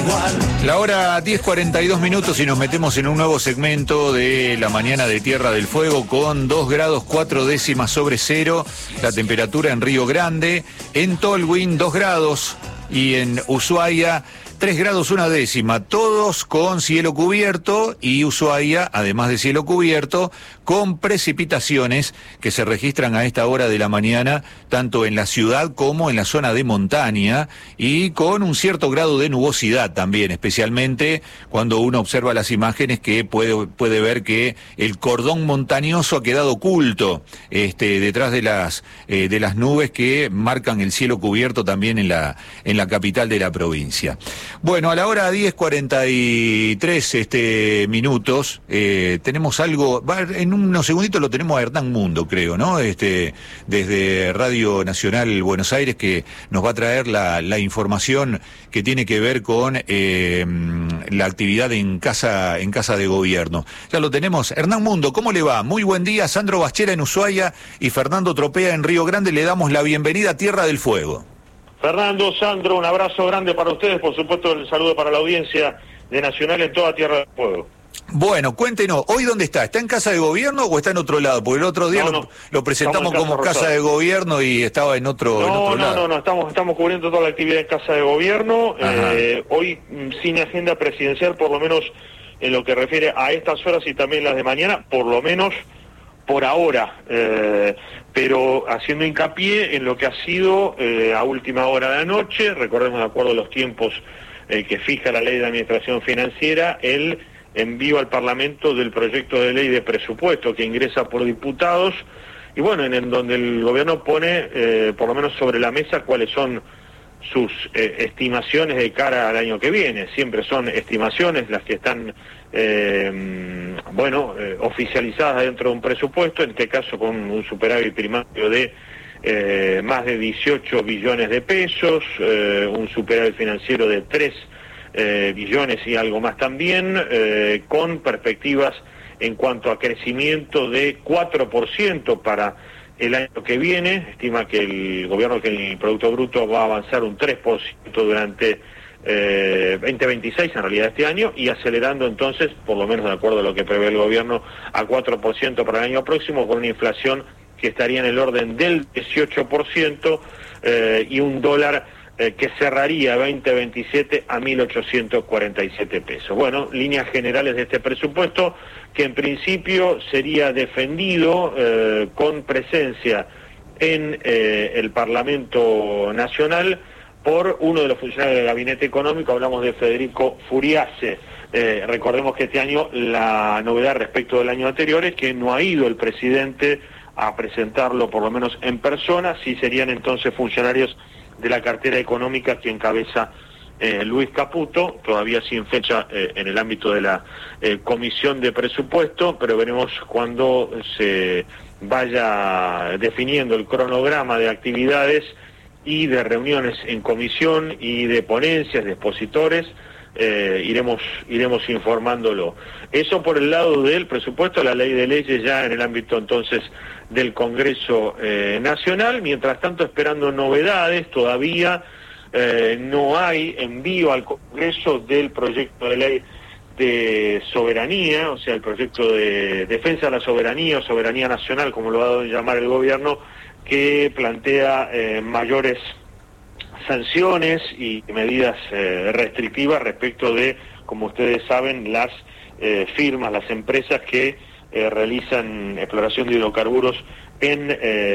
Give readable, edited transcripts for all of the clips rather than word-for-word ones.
La hora 10:42 minutos y nos metemos en un nuevo segmento de la mañana de Tierra del Fuego con 2 grados 4 décimas sobre cero, la temperatura en Río Grande, en Tolwyn 2 grados y en Ushuaia 3 grados 1 décima, todos con cielo cubierto y Ushuaia, además de cielo cubierto, con precipitaciones que se registran a esta hora de la mañana, tanto en la ciudad como en la zona de montaña, y con un cierto grado de nubosidad también, especialmente cuando uno observa las imágenes que puede ver que el cordón montañoso ha quedado oculto detrás de las nubes que marcan el cielo cubierto también en la capital de la provincia. Bueno, a la hora 10:43 minutos, tenemos algo, en unos segunditos lo tenemos a Hernán Mundo, creo, ¿no? Desde Radio Nacional Buenos Aires, que nos va a traer la información que tiene que ver con la actividad en casa de gobierno. Ya lo tenemos. Hernán Mundo, ¿cómo le va? Muy buen día. Sandro Baschera en Ushuaia y Fernando Tropea en Río Grande. Le damos la bienvenida a Tierra del Fuego. Fernando, Sandro, un abrazo grande para ustedes, por supuesto el saludo para la audiencia de Nacional en toda Tierra del Fuego. Bueno, cuéntenos, ¿hoy dónde está? ¿Está en Casa de Gobierno o está en otro lado? Porque el otro día lo presentamos como Casa de Gobierno y estaba en otro lado. No, estamos cubriendo toda la actividad en Casa de Gobierno, hoy sin agenda presidencial, por lo menos en lo que refiere a estas horas y también las de mañana, por lo menos por ahora, pero haciendo hincapié en lo que ha sido a última hora de la noche, recordemos de acuerdo a los tiempos que fija la Ley de Administración Financiera, el envío al Parlamento del proyecto de ley de presupuesto que ingresa por diputados, y bueno, en donde el gobierno pone por lo menos sobre la mesa cuáles son sus estimaciones de cara al año que viene. Siempre son estimaciones las que están oficializadas dentro de un presupuesto, en este caso con un superávit primario de más de 18 billones de pesos, un superávit financiero de 3 billones y algo más también, con perspectivas en cuanto a crecimiento de 4% para el año que viene. Estima que el gobierno que el Producto Bruto va a avanzar un 3% durante 2026, en realidad este año, y acelerando entonces, por lo menos de acuerdo a lo que prevé el gobierno, a 4% para el año próximo, con una inflación que estaría en el orden del 18% y un dólar que cerraría 2027 a 1.847 pesos. Bueno, líneas generales de este presupuesto, que en principio sería defendido con presencia en el Parlamento Nacional por uno de los funcionarios del Gabinete Económico. Hablamos de Federico Furiase. Recordemos que este año la novedad respecto del año anterior es que no ha ido el presidente a presentarlo, por lo menos en persona. Sí serían entonces funcionarios de la cartera económica que encabeza Luis Caputo, todavía sin fecha en el ámbito de la Comisión de Presupuesto, pero veremos cuando se vaya definiendo el cronograma de actividades y de reuniones en comisión y de ponencias, de expositores, iremos informándolo. Eso por el lado del presupuesto, la ley de leyes ya en el ámbito entonces del Congreso Nacional. Mientras tanto, esperando novedades, todavía no hay envío al Congreso del proyecto de ley de soberanía, o sea, el proyecto de defensa de la soberanía o soberanía nacional, como lo va a llamar el gobierno, que plantea mayores sanciones y medidas restrictivas respecto de, como ustedes saben, las firmas, las empresas que realizan exploración de hidrocarburos en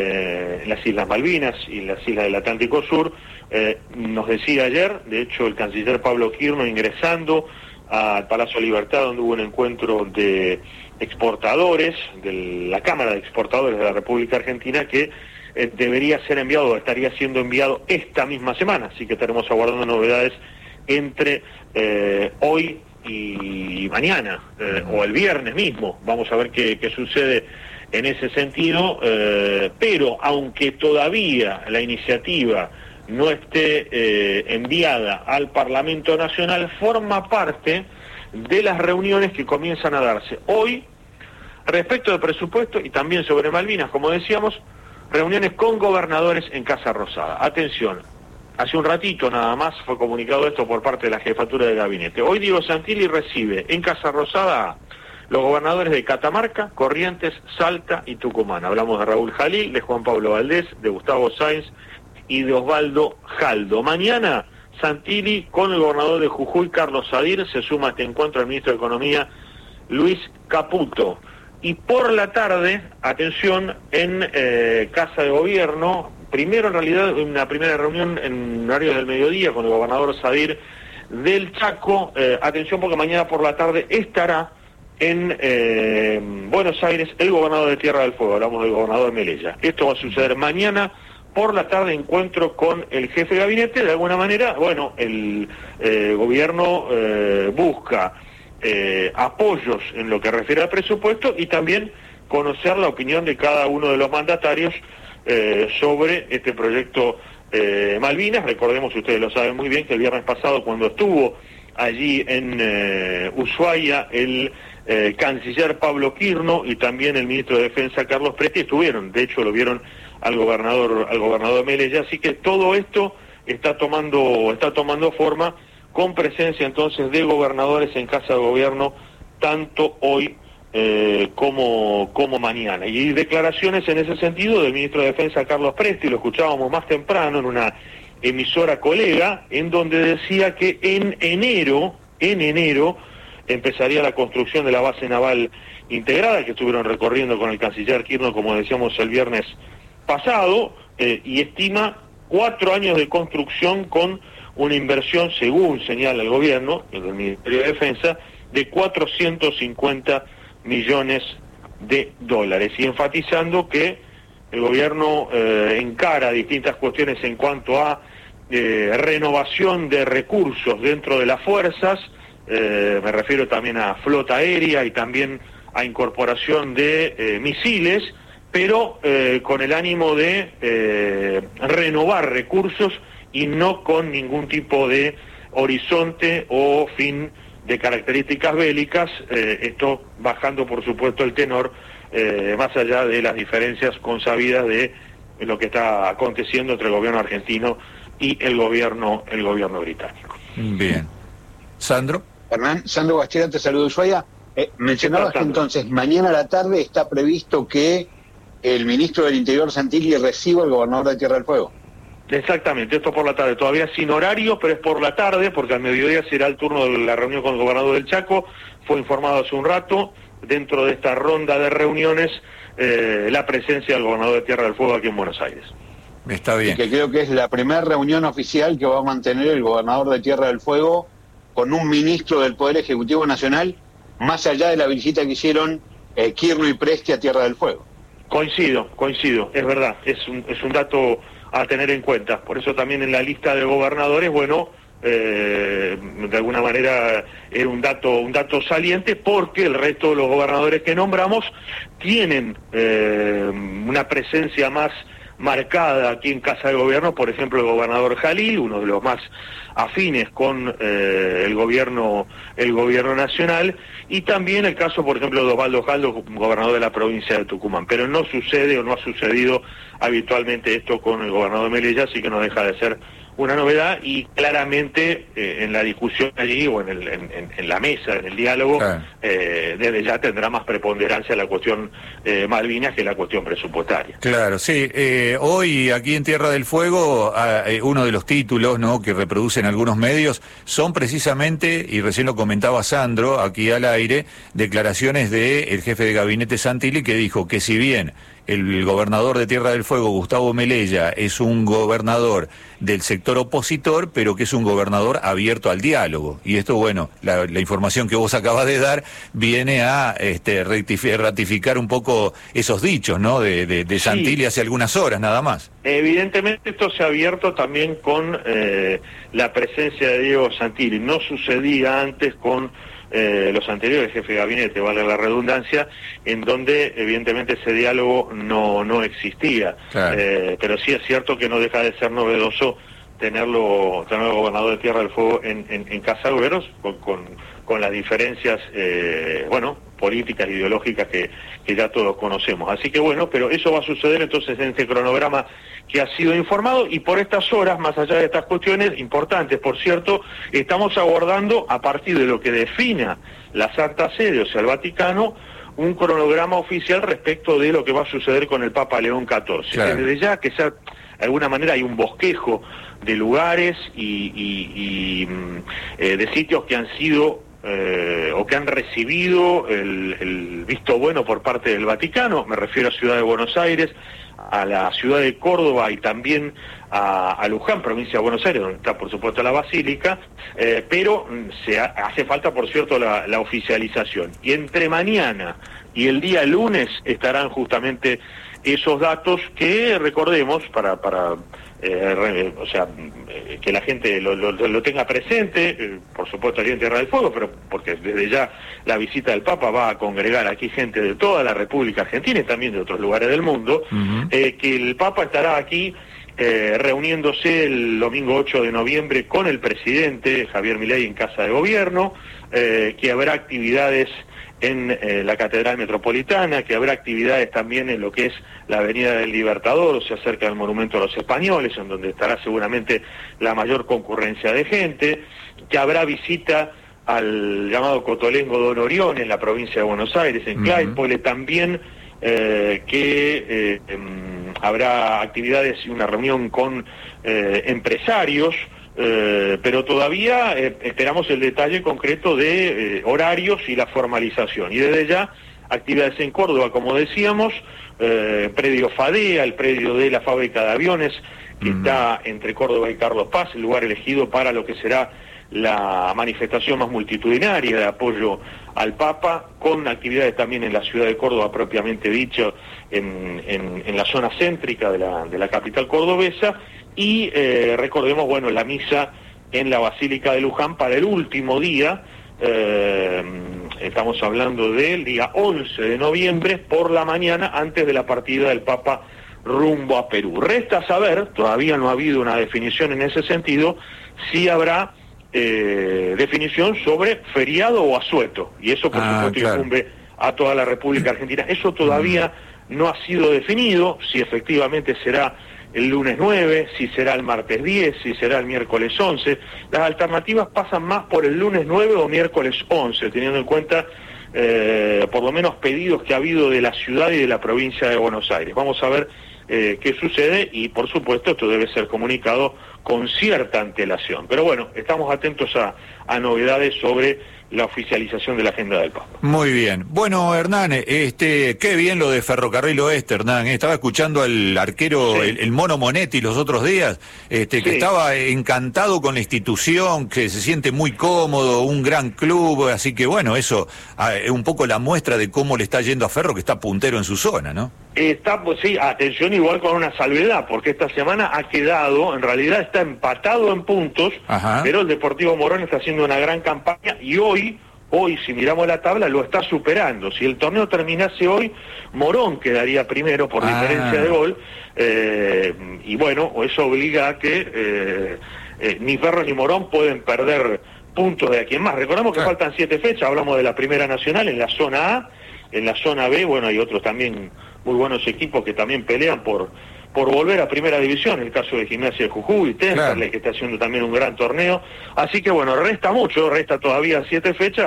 las Islas Malvinas y las islas del Atlántico Sur. Nos decía ayer, de hecho, el canciller Pablo Quirno ingresando al Palacio Libertad, donde hubo un encuentro de exportadores, de la Cámara de Exportadores de la República Argentina, que debería ser enviado o estaría siendo enviado esta misma semana, así que estaremos aguardando novedades entre hoy y mañana, o el viernes mismo. Vamos a ver qué sucede en ese sentido, pero aunque todavía la iniciativa no esté enviada al Parlamento Nacional, forma parte de las reuniones que comienzan a darse hoy respecto del presupuesto y también sobre Malvinas, como decíamos, reuniones con gobernadores en Casa Rosada. Atención, hace un ratito nada más fue comunicado esto por parte de la jefatura de gabinete. Hoy Diego Santilli recibe en Casa Rosada a los gobernadores de Catamarca, Corrientes, Salta y Tucumán. Hablamos de Raúl Jalil, de Juan Pablo Valdés, de Gustavo Sáenz y de Osvaldo Jaldo. Mañana Santilli con el gobernador de Jujuy, Carlos Sadir, se suma a este encuentro el ministro de Economía, Luis Caputo. Y por la tarde, atención, en Casa de Gobierno, primero en realidad una primera reunión en horarios del mediodía con el gobernador Sadir del Chaco, atención porque mañana por la tarde estará en Buenos Aires el gobernador de Tierra del Fuego, hablamos del gobernador Melella. Esto va a suceder mañana por la tarde, encuentro con el jefe de gabinete. De alguna manera, bueno, el gobierno busca apoyos en lo que refiere al presupuesto y también conocer la opinión de cada uno de los mandatarios sobre este proyecto Malvinas. Recordemos, ustedes lo saben muy bien, que el viernes pasado cuando estuvo allí en Ushuaia el canciller Pablo Quirno y también el ministro de Defensa Carlos Presti estuvieron, de hecho lo vieron al gobernador Melella, así que todo esto está tomando forma con presencia entonces de gobernadores en Casa de Gobierno, tanto hoy como mañana. Y declaraciones en ese sentido del ministro de Defensa Carlos Presti, lo escuchábamos más temprano en una emisora colega, en donde decía que en enero empezaría la construcción de la base naval integrada, que estuvieron recorriendo con el canciller Quirno, como decíamos el viernes pasado, y estima 4 años de construcción con una inversión, según señala el gobierno, el Ministerio de Defensa, de 450 millones de dólares, y enfatizando que el gobierno encara distintas cuestiones en cuanto a renovación de recursos dentro de las fuerzas, me refiero también a flota aérea y también a incorporación de misiles, pero con el ánimo de renovar recursos y no con ningún tipo de horizonte o fin de características bélicas, esto bajando por supuesto el tenor, más allá de las diferencias consabidas de lo que está aconteciendo entre el gobierno argentino y el gobierno británico. Bien. Sandro. Hernán, Sandro Bachera, te saludo, Ushuaia. Mencionabas que entonces mañana a la tarde está previsto que el ministro del Interior Santilli reciba al gobernador de Tierra del Fuego. Exactamente, esto por la tarde, todavía sin horario, pero es por la tarde, porque al mediodía será el turno de la reunión con el gobernador del Chaco. Fue informado hace un rato, dentro de esta ronda de reuniones, la presencia del gobernador de Tierra del Fuego aquí en Buenos Aires. Está bien. Y que creo que es la primera reunión oficial que va a mantener el gobernador de Tierra del Fuego con un ministro del Poder Ejecutivo Nacional, más allá de la visita que hicieron Quirno y Presti a Tierra del Fuego. Coincido, es verdad, es un dato a tener en cuenta. Por eso también en la lista de gobernadores, bueno, de alguna manera era un dato saliente, porque el resto de los gobernadores que nombramos tienen una presencia más marcada aquí en Casa de Gobierno. Por ejemplo, el gobernador Jalil, uno de los más afines con el gobierno nacional, y también el caso, por ejemplo, de Osvaldo Jaldo, gobernador de la provincia de Tucumán. Pero no sucede o no ha sucedido habitualmente esto con el gobernador Melella, así que no deja de ser una novedad, y claramente en la discusión allí o en la mesa, en el diálogo, claro, desde ya tendrá más preponderancia la cuestión Malvinas que la cuestión presupuestaria. Claro, sí. Hoy aquí en Tierra del Fuego, uno de los títulos, ¿no?, que reproducen algunos medios son precisamente, y recién lo comentaba Sandro aquí al aire, declaraciones del jefe de gabinete Santilli, que dijo que si bien el gobernador de Tierra del Fuego, Gustavo Melella, es un gobernador del sector opositor, pero que es un gobernador abierto al diálogo. Y esto, bueno, la información que vos acabas de dar viene a ratificar un poco esos dichos, ¿no?, de Santilli hace algunas horas, nada más. Evidentemente esto se ha abierto también con la presencia de Diego Santilli. No sucedía antes con los anteriores jefes de gabinete, vale la redundancia, en donde evidentemente ese diálogo no existía. Claro. Pero sí es cierto que no deja de ser novedoso tenerlo gobernador de Tierra del Fuego en Casa de Gobierno, con las diferencias, políticas, ideológicas que ya todos conocemos. Así que bueno, pero eso va a suceder entonces en este cronograma que ha sido informado, y por estas horas, más allá de estas cuestiones importantes, por cierto, estamos abordando, a partir de lo que defina la Santa Sede, o sea, el Vaticano, un cronograma oficial respecto de lo que va a suceder con el Papa León XIV. Claro. Desde ya que de alguna manera hay un bosquejo de lugares y de sitios que han sido o que han recibido el visto bueno por parte del Vaticano. Me refiero a Ciudad de Buenos Aires, a la ciudad de Córdoba y también a Luján, provincia de Buenos Aires, donde está por supuesto la Basílica, pero hace falta, por cierto, la oficialización. Y entre mañana y el día lunes estarán justamente esos datos que, recordemos, que la gente lo tenga presente, por supuesto aquí en Tierra del Fuego, pero porque desde ya la visita del Papa va a congregar aquí gente de toda la República Argentina y también de otros lugares del mundo, que el Papa estará aquí reuniéndose el domingo 8 de noviembre con el presidente Javier Milei en Casa de Gobierno, que habrá actividades en la Catedral Metropolitana, que habrá actividades también en lo que es la Avenida del Libertador, o sea, cerca del Monumento a los Españoles, en donde estará seguramente la mayor concurrencia de gente, que habrá visita al llamado Cotolengo Don Orión en la provincia de Buenos Aires, en Claypole, también habrá actividades y una reunión con empresarios, pero todavía esperamos el detalle concreto de horarios y la formalización. Y desde ya, actividades en Córdoba, como decíamos, predio FADEA, el predio de la fábrica de aviones, que está entre Córdoba y Carlos Paz, el lugar elegido para lo que será la manifestación más multitudinaria de apoyo al Papa, con actividades también en la ciudad de Córdoba propiamente dicho, en la zona céntrica de la capital cordobesa, y recordemos, la misa en la Basílica de Luján para el último día, estamos hablando del día 11 de noviembre, por la mañana, antes de la partida del Papa rumbo a Perú. Resta saber, todavía no ha habido una definición en ese sentido, si habrá definición sobre feriado o asueto, y eso por supuesto incumbe a toda la República Argentina. Eso todavía no ha sido definido, si efectivamente será el lunes 9, si será el martes 10, si será el miércoles 11. Las alternativas pasan más por el lunes 9 o miércoles 11, teniendo en cuenta por lo menos pedidos que ha habido de la ciudad y de la provincia de Buenos Aires. Vamos a ver qué sucede, y por supuesto esto debe ser comunicado con cierta antelación. Pero bueno, estamos atentos a novedades sobre la oficialización de la agenda del Papa. Muy bien. Bueno, Hernán, qué bien lo de Ferrocarril Oeste, Hernán. Estaba escuchando al arquero, sí, el Mono Monetti los otros días, que estaba encantado con la institución, que se siente muy cómodo, un gran club, así que bueno, eso es un poco la muestra de cómo le está yendo a Ferro, que está puntero en su zona, ¿no? Sí, atención, igual con una salvedad, porque esta semana ha quedado, en realidad está empatado en puntos, pero el Deportivo Morón está haciendo una gran campaña, y hoy, si miramos la tabla, lo está superando. Si el torneo terminase hoy, Morón quedaría primero por diferencia de gol, y bueno, eso obliga a que ni Ferro ni Morón pueden perder puntos de aquí en más. Recordemos que faltan 7 fechas, hablamos de la Primera Nacional en la zona A, en la zona B, hay otros también muy buenos equipos que también pelean por volver a Primera División, el caso de Gimnasia de Jujuy, Temperley, que está haciendo también un gran torneo. Así que resta todavía 7 fechas,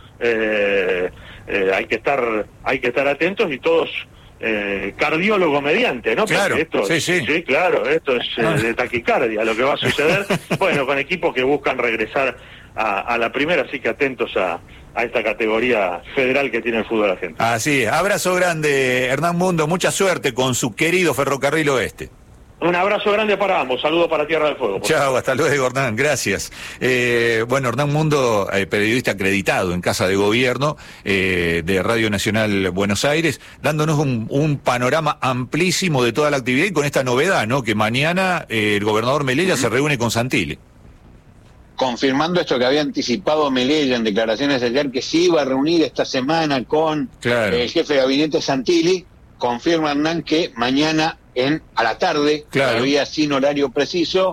hay que estar atentos, y todos cardiólogo mediante, ¿no? Claro, esto es de taquicardia lo que va a suceder, con equipos que buscan regresar a la primera, así que atentos a esta categoría federal que tiene el fútbol argentino. Así es. Abrazo grande, Hernán Mundo, mucha suerte con su querido Ferrocarril Oeste. Un abrazo grande para ambos, saludos para Tierra del Fuego. Chao, hasta luego, Hernán, gracias. Hernán Mundo, periodista acreditado en Casa de Gobierno de Radio Nacional Buenos Aires, dándonos un panorama amplísimo de toda la actividad, y con esta novedad, ¿no?, que mañana el gobernador Melella se reúne con Santilli. Confirmando esto que había anticipado Melella en declaraciones de ayer, que se iba a reunir esta semana con el jefe de gabinete Santilli. Confirma Hernán que mañana a la tarde, todavía sin horario preciso,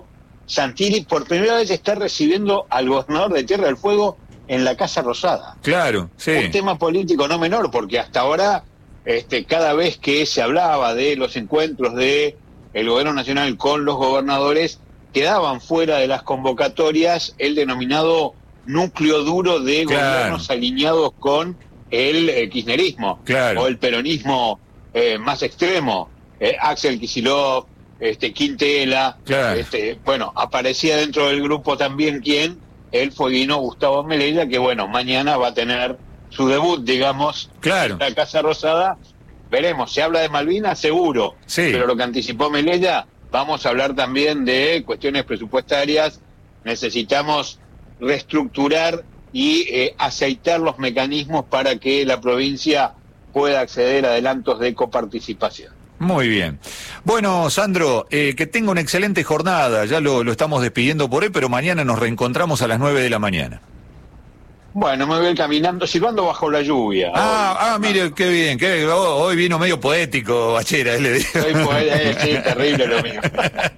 Santilli por primera vez está recibiendo al gobernador de Tierra del Fuego en la Casa Rosada. Claro, sí. Un tema político no menor, porque hasta ahora, cada vez que se hablaba de los encuentros de el gobierno nacional con los gobernadores, quedaban fuera de las convocatorias el denominado núcleo duro de gobiernos alineados con el kirchnerismo, o el peronismo más extremo, Axel Kicillof, Quintela, bueno, aparecía dentro del grupo también el fueguino Gustavo Melella, que bueno, mañana va a tener su debut, digamos, en la Casa Rosada. Veremos, se habla de Malvinas, seguro, pero lo que anticipó Melella, vamos a hablar también de cuestiones presupuestarias. Necesitamos reestructurar y aceitar los mecanismos para que la provincia pueda acceder a adelantos de coparticipación. Muy bien. Bueno, Sandro, que tenga una excelente jornada. Ya lo estamos despidiendo por hoy, pero mañana nos reencontramos a las 9 de la mañana. Bueno, me voy caminando, silbando bajo la lluvia. Mire, qué bien, hoy vino medio poético, Bachera, le digo. Sí, terrible lo mío.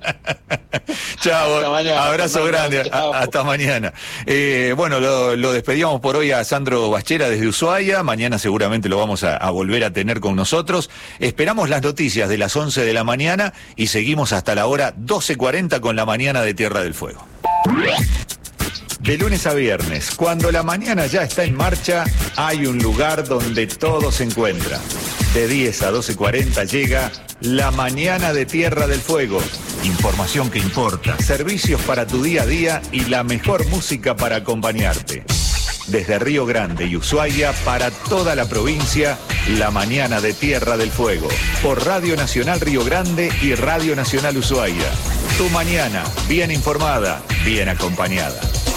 Chao, abrazo grande, hasta mañana. Bueno, lo despedíamos por hoy a Sandro Bachera desde Ushuaia, mañana seguramente lo vamos a volver a tener con nosotros. Esperamos las noticias de las 11 de la mañana y seguimos hasta la hora 12:40 con la mañana de Tierra del Fuego. De lunes a viernes, cuando la mañana ya está en marcha, hay un lugar donde todo se encuentra. De 10 a 12:40 llega la mañana de Tierra del Fuego. Información que importa, servicios para tu día a día y la mejor música para acompañarte. Desde Río Grande y Ushuaia para toda la provincia, la mañana de Tierra del Fuego. Por Radio Nacional Río Grande y Radio Nacional Ushuaia. Tu mañana, bien informada, bien acompañada.